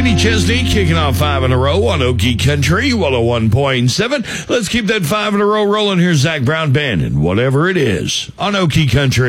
Kenny Chesney kicking off 5 in a row on Okie Country 101.7. Let's keep that 5 in a row rolling. Here's Zach Brown Band and Whatever It Is on Okie Country.